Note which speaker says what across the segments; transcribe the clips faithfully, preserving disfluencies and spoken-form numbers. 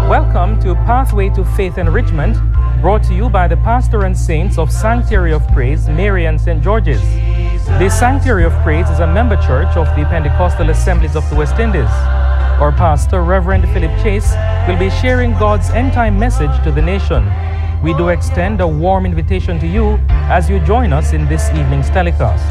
Speaker 1: Welcome to Pathway to Faith Enrichment, brought to you by the pastor and saints of Sanctuary of Praise, Marian Saint George's. The Sanctuary of Praise is a member church of the Pentecostal Assemblies of the West Indies. Our pastor, Reverend Philip Chase, will be sharing God's end-time message to the nation. We do extend a warm invitation to you as you join us in this evening's telecast.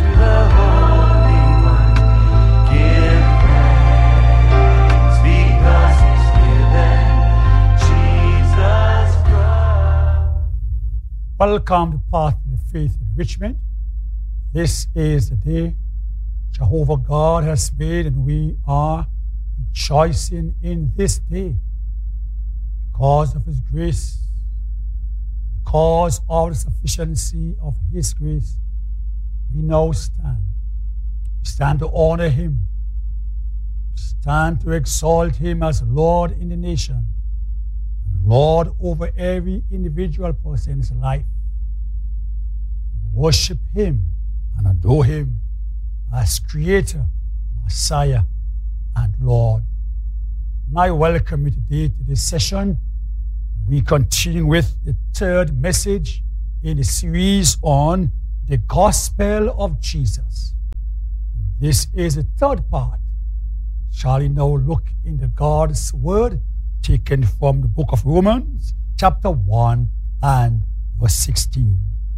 Speaker 2: Welcome to Pathway to Faith Enrichment. This is the day Jehovah God has made, and we are rejoicing in this day because of His grace, because of the sufficiency of His grace. We now stand. We stand to honor Him. We stand to exalt Him as Lord in the nation, and Lord over every individual person's life. We worship Him and adore Him as Creator, Messiah, and Lord. I welcome you today to this session. We continue with the third message in the series on the Gospel of Jesus. This is the third part. Shall we now look into God's Word, taken from the book of Romans, chapter one and verse sixteen.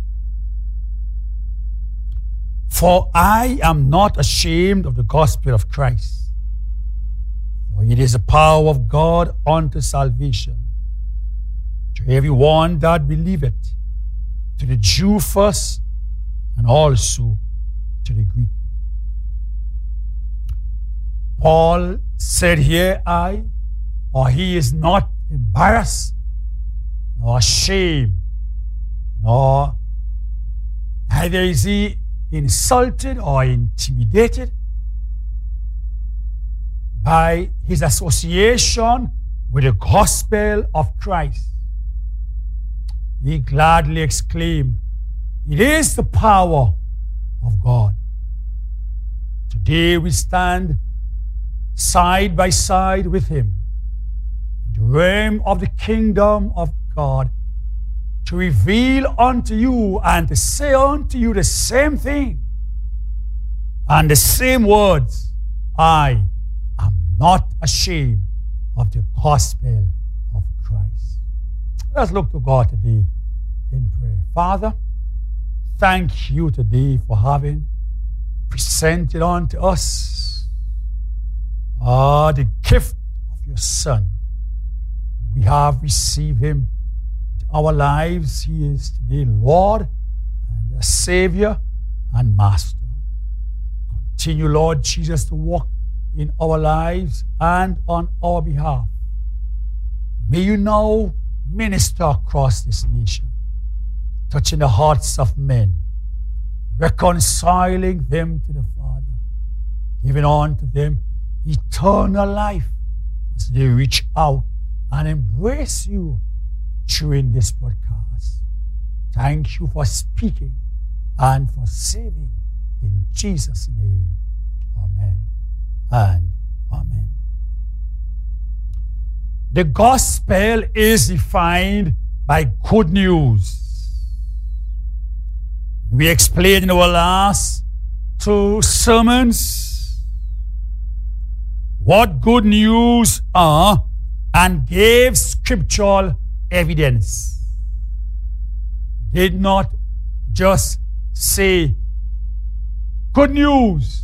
Speaker 2: For I am not ashamed of the gospel of Christ, for it is the power of God unto salvation, to everyone that believeth, to the Jew first, and also to the Greek. Paul said here, I, or he is not embarrassed, nor ashamed, nor neither is he insulted or intimidated by his association with the gospel of Christ. He gladly exclaimed, it is the power of God. Today we stand side by side with him in the realm of the kingdom of God, to reveal unto you and to say unto you the same thing and the same words. I am not ashamed of the gospel of Christ. Let's look to God today in prayer. Father, thank you today for having presented unto us uh, the gift of your Son. We have received him our lives. He is today Lord and Savior and Master. Continue, Lord Jesus, to walk in our lives and on our behalf. May you now minister across this nation, touching the hearts of men, reconciling them to the Father, giving on to them eternal life as they reach out and embrace you during this broadcast. Thank you for speaking and for saving. In Jesus' name, amen and amen. The gospel is defined by good news. We explained in our last two sermons what good news are and gave scriptural evidence. Did not just say good news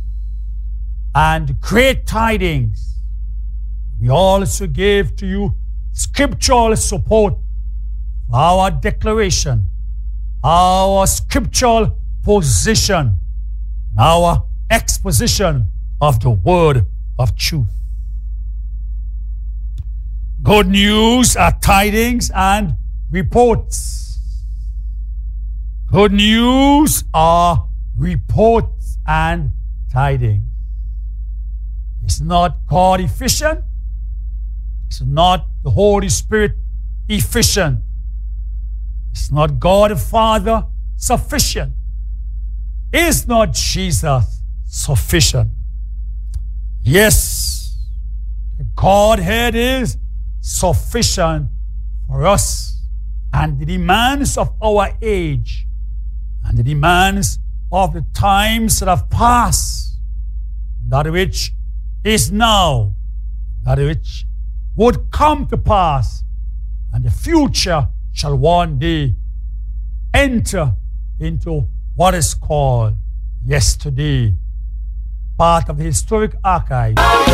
Speaker 2: and great tidings. We also gave to you scriptural support for our declaration, our scriptural position, our exposition of the word of truth. Good news are tidings and reports. Good news are reports and tidings. It's not God efficient. It's not the Holy Spirit efficient. It's not God the Father sufficient. Is not Jesus sufficient? Yes, the Godhead is sufficient for us and the demands of our age and the demands of the times that have passed, that which is now, that which would come to pass, and the future shall one day enter into what is called yesterday, part of the historic archive